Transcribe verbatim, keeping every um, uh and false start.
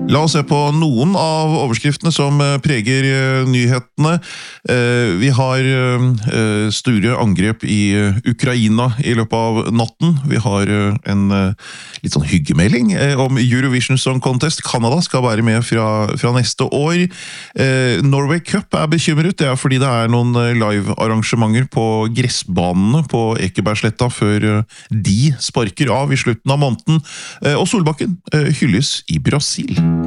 La oss se på noen av overskriftene som preger nyhetene. Vi har store angrep i Ukraina i løpet av natten. Vi har en litt sånn hyggemelding om Eurovision Song Contest. Canada skal være med fra, fra neste år. Norway Cup er bekymret. Det er fordi det er noen live-arrangementer på gressbanene på Ekebergsletta før de sparker av i slutten av måneden. Og Solbakken hylles i Brasil.